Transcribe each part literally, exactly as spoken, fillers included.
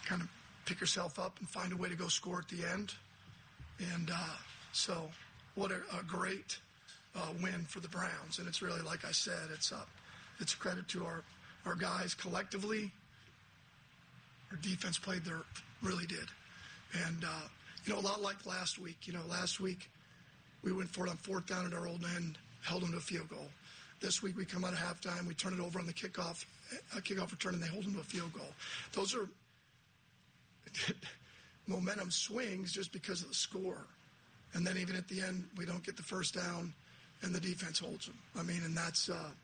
kind of pick yourself up and find a way to go score at the end. And uh, so what a, a great uh, win for the Browns. And it's really, like I said, it's uh, it's a credit to our, our guys collectively. Our defense played their, really did. And, uh, you know, a lot like last week. You know, last week we went for it on fourth down at our old end, held them to a field goal. This week we come out of halftime, we turn it over on the kickoff, a kickoff return, and they hold them to a field goal. Those are momentum swings just because of the score. And then even at the end, we don't get the first down, and the defense holds them. I mean, and that's uh,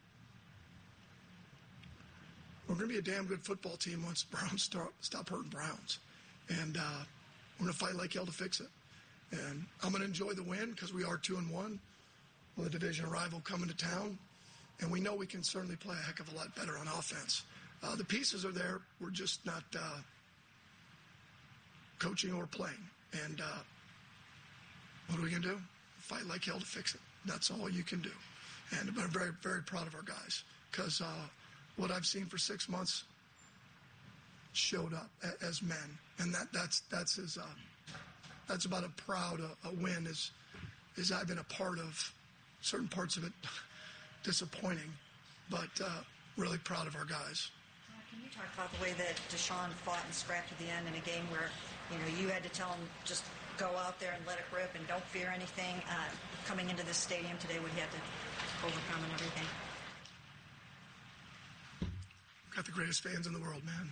we're going to be a damn good football team once Browns start, stop hurting Browns. And uh, we're going to fight like hell to fix it. And I'm going to enjoy the win because we are two and one with a division rival coming to town. And we know we can certainly play a heck of a lot better on offense. Uh, the pieces are there. We're just not uh, coaching or playing. And uh, what are we going to do? Fight like hell to fix it. That's all you can do. And I'm very, very proud of our guys because uh, what I've seen for six months showed up a- as men. And that that's that's as uh, that's about as proud a, a win as, as I've been a part of. Certain parts of it disappointing, but uh, really proud of our guys. Can you talk about the way that Deshaun fought and scrapped at the end in a game where, you know, you had to tell him just go out there and let it rip and don't fear anything? Uh, coming into this stadium today, what he had to overcome and everything. We've got the greatest fans in the world, man.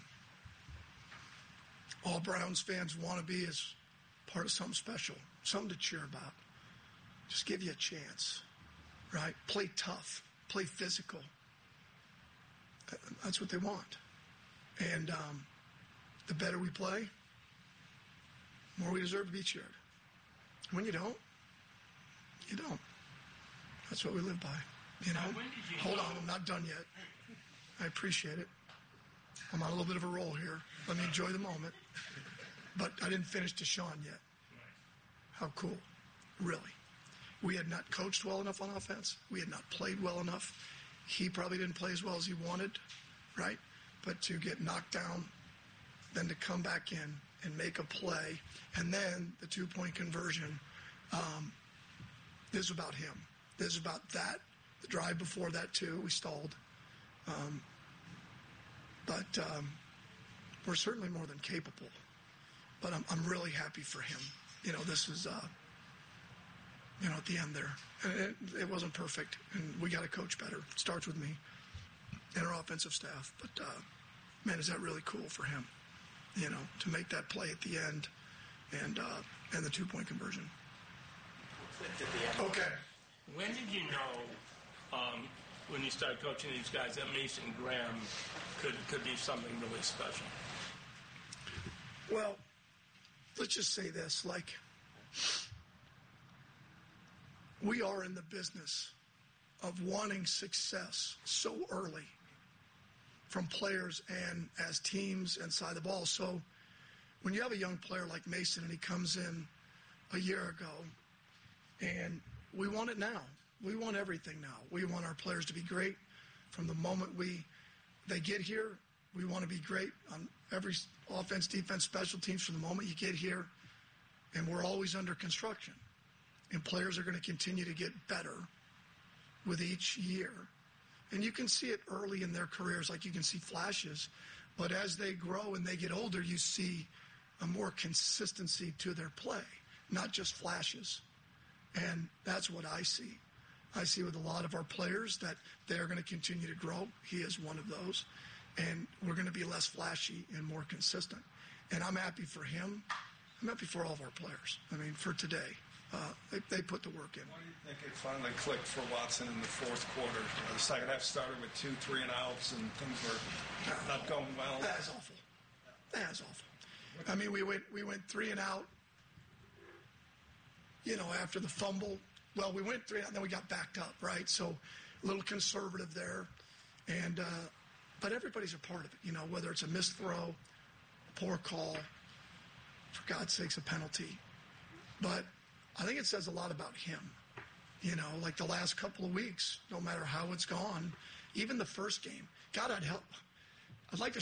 All Browns fans want to be is part of something special, something to cheer about. Just give you a chance. Right? Play tough. Play physical. That's what they want. And um, the better we play, the more we deserve to be cheered. When you don't, you don't. That's what we live by. You know? You Hold know? on, I'm not done yet. I appreciate it. I'm on a little bit of a roll here. Let me enjoy the moment. But I didn't finish Deshaun yet. How cool. Really. We had not coached well enough on offense. We had not played well enough. He probably didn't play as well as he wanted, right? But to get knocked down, then to come back in and make a play, and then the two-point conversion, um, this is about him. This is about that. The drive before that, too, we stalled. Um, but um, we're certainly more than capable. But I'm, I'm really happy for him. You know, this is... Uh, You know, at the end there. And it, it wasn't perfect, and we got to coach better. It starts with me and our offensive staff. But, uh, man, is that really cool for him, you know, to make that play at the end and uh, and the two-point conversion. Okay. When did you know, um, when you started coaching these guys, that Mason Graham could could be something really special? Well, let's just say this, like... We are in the business of wanting success so early from players and as teams inside the ball. So when you have a young player like Mason and he comes in a year ago, and we want it now. We want everything now. We want our players to be great from the moment we they get here. We want to be great on every offense, defense, special teams from the moment you get here. And we're always under construction. And players are going to continue to get better with each year. And you can see it early in their careers, like you can see flashes. But as they grow and they get older, you see a more consistency to their play, not just flashes. And that's what I see. I see with a lot of our players that they're going to continue to grow. He is one of those. And we're going to be less flashy and more consistent. And I'm happy for him. I'm happy for all of our players. I mean, for today. Uh, they, they put the work in. Why do you think it finally clicked for Watson in the fourth quarter? You know, the second half started with two, three and outs, and things were not going well. That's awful. That's awful. I mean, we went we went three and out. You know, after the fumble. Well, we went three and out, and then we got backed up, right? So a little conservative there, and uh, but everybody's a part of it. You know, whether it's a missed throw, a poor call, for God's sakes, a penalty, but. I think it says a lot about him. You know, like the last couple of weeks, no matter how it's gone, even the first game. God, I'd help. I'd like to